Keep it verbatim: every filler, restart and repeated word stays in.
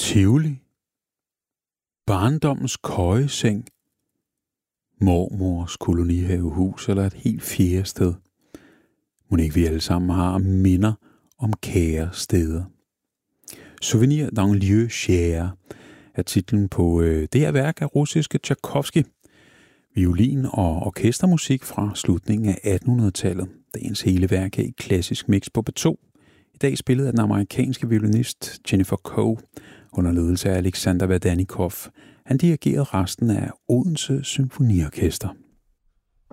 Tivoli, barndommens køjeseng, mormors kolonihavehus eller et helt fjerde sted. Mon ikke vi alle sammen har minder om kære steder. Souvenir d'un lieu cher er titlen på øh, det her værk af russiske Tchaikovsky. Violin- og orkestermusik fra slutningen af attenhundredetallet. Dagens hele værk er i klassisk mix på B to. I dag spillet af den amerikanske violinist Jennifer Coe under ledelse af Alexander Verdanikov. Han dirigerede resten af Odense Symfoniorkester.